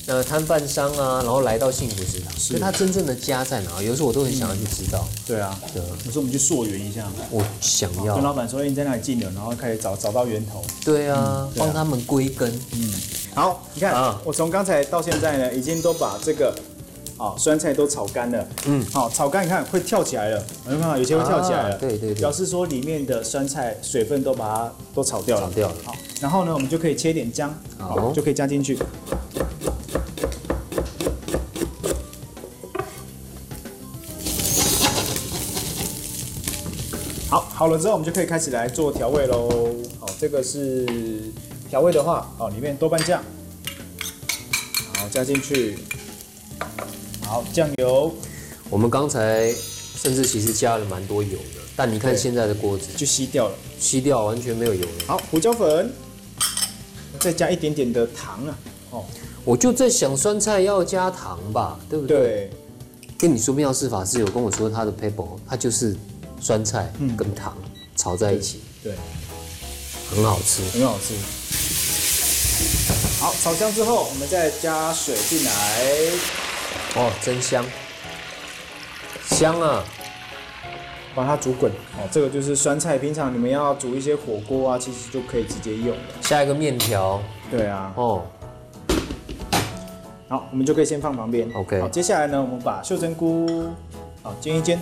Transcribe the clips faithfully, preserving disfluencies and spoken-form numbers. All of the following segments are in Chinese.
呃摊贩商啊，然后来到幸福食堂，所以它真正的家在哪？有时候我都很想要去知道。 嗯、对啊， 对啊， 有时候我们去溯源一下。 我想要跟老板说，哎，你在哪里进的，然后开始找找到源头。 对啊，帮、嗯啊、他们归根。 嗯，好，你看，啊、我从刚才到现在呢，已经都把这个。啊、哦，酸菜都炒干了，嗯，好、哦，炒干你看会跳起来了，有没有看到？有些会跳起来了， 啊、对对对， 表示说里面的酸菜水分都把它都炒掉了， 炒掉了。 好，然后呢，我们就可以切点姜，好，就可以加进去。好，好了之后，我们就可以开始来做调味喽。好，这个是调味的话，哦，里面豆瓣酱，好加进去。好，酱油， 我们刚才甚至其实加了蛮多油的，但你看现在的锅子就吸掉了， 吸掉完全没有油了。 好，胡椒粉，再加一点点的糖啊。哦， 我就在想酸菜要加糖吧，对不对？对。跟你说妙事法师有跟我说他的 pepper， 它就是酸菜跟糖炒在一起， 对， 很好吃， 很好吃。好，炒香之后，我们再加水进来。 哦，真香，香啊！ 把它煮滚哦，这个就是酸菜。平常你们要煮一些火锅啊，其实就可以直接用了。 下一个面条， 对啊， 哦， 好，我们就可以先放旁边。 OK， 好，接下来呢，我们把秀珍菇好煎一煎。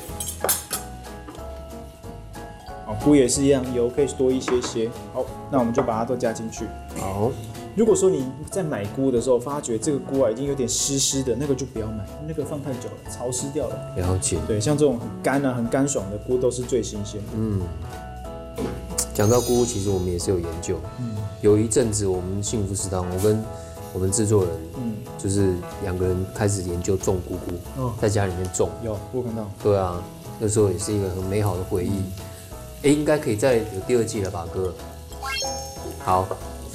好，菇也是一样，油可以多一些些。好，那我们就把它都加进去。 好。 如果说你在买菇的时候发觉这个菇啊已经有点湿湿的，那个就不要买，那个放太久了，潮湿掉了。 了解。 对，像这种很干啊、很干爽的菇都是最新鲜的。 嗯。讲到菇，其实我们也是有研究。嗯。有一阵子我们幸福食堂，我跟我们制作人，嗯，就是两个人开始研究种菇菇，哦，在家里面种。 有，我看到。 对啊，那时候也是一个很美好的回忆。哎、嗯，应该可以再有第二季了吧，哥？好。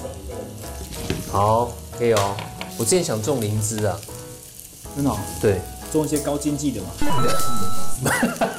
好，可以哦。我之前想种灵芝啊， 真的、哦？ 对， 种一些高经济的嘛。